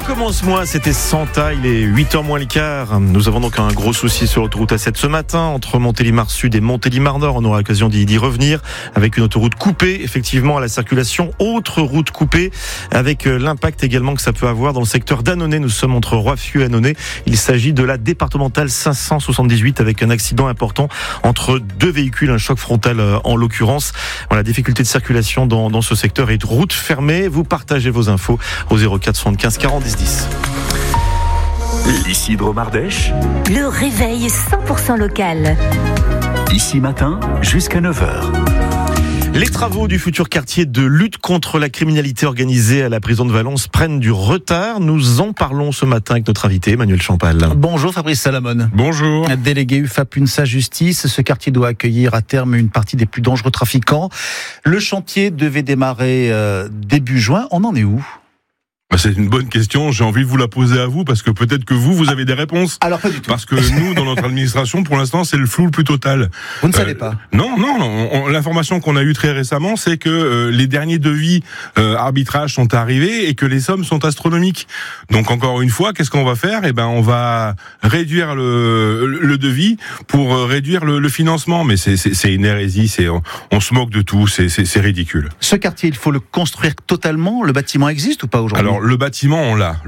commence moins, c'était Santa, il est 8h moins le quart. Nous avons donc un gros souci sur l'autoroute A7 ce matin, entre Montélimar Sud et Montélimar Nord. On aura l'occasion d'y revenir, avec une autoroute coupée, effectivement, à la circulation. Autre route coupée, avec l'impact également que ça peut avoir dans le secteur d'Annonay. Nous sommes entre Roiffieux et Annonay. Il s'agit de la départementale 578, avec un accident important entre deux véhicules, un choc frontal en l'occurrence. Voilà, difficulté de circulation dans ce secteur et de route fermée. Vous partagez vos infos au 04 75 40 10 10. L'Isidro Mardèche, le réveil 100% local. Ici matin jusqu'à 9h. Les travaux du futur quartier de lutte contre la criminalité organisée à la prison de Valence prennent du retard. Nous en parlons ce matin avec notre invité Emmanuel Champal. Bonjour Fabrice Salamone. Bonjour. Délégué UFAP UNSA Justice, ce quartier doit accueillir à terme une partie des plus dangereux trafiquants. Le chantier devait démarrer début juin. On en est où ? C'est une bonne question, j'ai envie de vous la poser à vous, parce que peut-être que vous avez des réponses. Alors pas du tout. Parce que nous, dans notre administration, pour l'instant, c'est le flou le plus total. Vous ne savez pas ? Non. L'information qu'on a eue très récement, c'est que les derniers devis arbitrage sont arrivés et que les sommes sont astronomiques. Donc encore une fois, qu'est-ce qu'on va faire ? On va réduire le devis pour réduire le financement. Mais c'est une hérésie, on se moque de tout, c'est ridicule. Ce quartier, il faut le construire totalement ? Le bâtiment existe ou pas aujourd'hui ? Alors, le bâtiment, on l'a.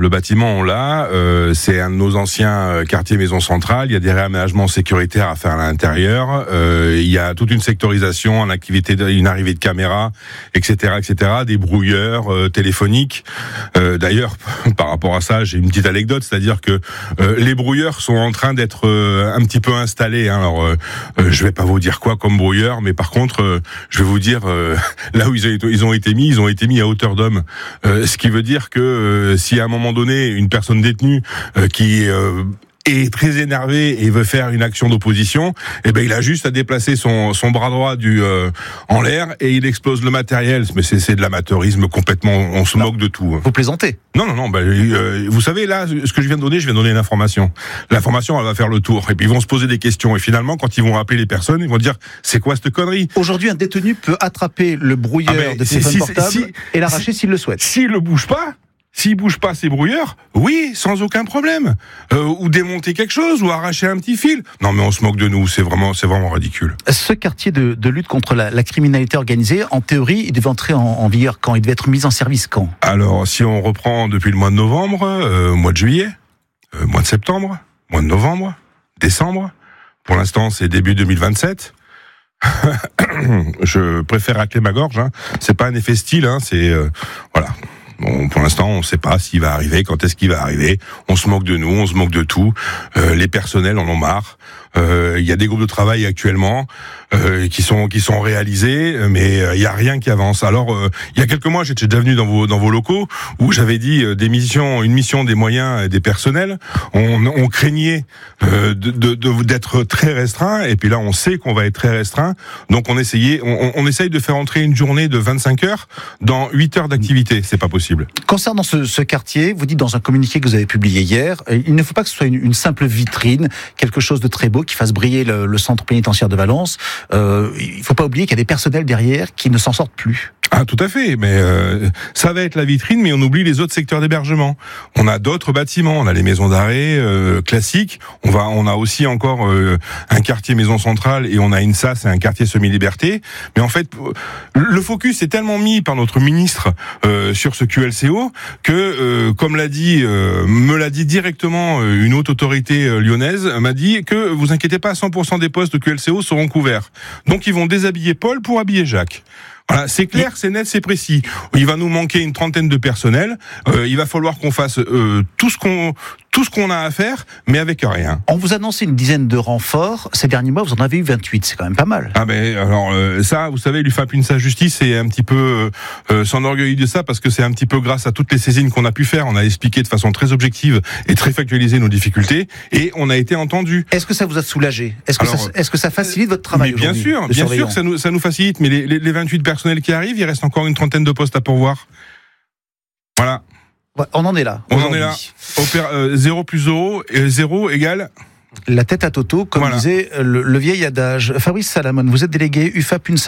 C'est un de nos anciens quartiers maison centrale. Il y a des réaménagements sécuritaires à faire à l'intérieur. Il y a toute une sectorisation, une arrivée de caméras, etc., des brouilleurs téléphoniques. D'ailleurs, par rapport à ça, j'ai une petite anecdote, c'est-à-dire que les brouilleurs sont en train d'être un petit peu installés. Alors, je vais pas vous dire quoi comme brouilleur, mais par contre, je vais vous dire là où ils ont été mis à hauteur d'homme. Ce qui veut dire que si à un moment donné une personne détenue qui est très énervé et veut faire une action d'opposition, il a juste à déplacer son bras droit en l'air et il explose le matériel. Mais c'est de l'amateurisme complètement, on se moque de tout. Vous plaisantez ? Non, vous savez là, ce que je viens de donner une information. L'information, elle va faire le tour et puis ils vont se poser des questions et finalement quand ils vont rappeler les personnes, ils vont dire c'est quoi cette connerie ? Aujourd'hui, un détenu peut attraper le brouilleur de téléphone portable et l'arracher s'il le souhaite. S'il bouge pas ces brouilleurs, oui, sans aucun problème. Ou démonter quelque chose, ou arracher un petit fil. Non, mais on se moque de nous, c'est vraiment ridicule. Ce quartier de lutte contre la criminalité organisée, en théorie, il devait entrer en vigueur quand ? Il devait être mis en service quand ? Alors, si on reprend depuis le mois de novembre, mois de juillet, mois de septembre, mois de novembre, décembre, pour l'instant, c'est début 2027. Je préfère racler ma gorge, C'est pas un effet style, voilà. Bon, pour l'instant, on ne sait pas s'il va arriver, quand est-ce qu'il va arriver. On se moque de nous, on se moque de tout. Les personnels en ont marre. Il y a des groupes de travail actuellement qui sont réalisés, mais il y a rien qui avance. Alors, il y a quelques mois, j'étais déjà venu dans vos locaux où j'avais dit une mission des moyens et des personnels. On craignait d'être très restreint, et puis là, on sait qu'on va être très restreint. Donc, on essaye de faire entrer une journée de 25 heures dans 8 heures d'activité. C'est pas possible. Concernant ce quartier, vous dites dans un communiqué que vous avez publié hier, il ne faut pas que ce soit une simple vitrine, quelque chose de très beau qui fasse briller le centre pénitentiaire de Valence. Il ne faut pas oublier qu'il y a des personnels derrière qui ne s'en sortent plus. Ah, tout à fait, mais ça va être la vitrine, mais on oublie les autres secteurs d'hébergement. On a d'autres bâtiments, on a les maisons d'arrêt classiques, on a aussi encore un quartier maison centrale et on a une SAS et un quartier semi-liberté. Mais en fait, le focus est tellement mis par notre ministre sur ce QLCO que, comme me l'a dit directement une haute autorité lyonnaise, m'a dit que vous inquiétez pas, 100% des postes de QLCO seront couverts. Donc ils vont déshabiller Paul pour habiller Jacques. Voilà, c'est clair, c'est net, c'est précis. Il va nous manquer une trentaine de personnels. Il va falloir qu'on fasse tout ce qu'on a à faire, mais avec rien. On vous annonçait une dizaine de renforts. Ces derniers mois, vous en avez eu 28. C'est quand même pas mal. Ah ben alors ça, vous savez, l'UFAP UNSA Justice c'est un petit peu s'enorgueillit de ça parce que c'est un petit peu grâce à toutes les saisines qu'on a pu faire. On a expliqué de façon très objective et très factualisée nos difficultés et on a été entendu. Est-ce que ça vous a soulagé ? Est-ce que ça facilite votre travail ? Bien sûr que ça nous facilite. Mais les 28 personnels qui arrivent, il reste encore une trentaine de postes à pourvoir. Voilà. On en est là. 0 plus 0 égale... La tête à Toto, comme disait le vieil adage. Fabrice Salamone, vous êtes délégué UFAP UNSA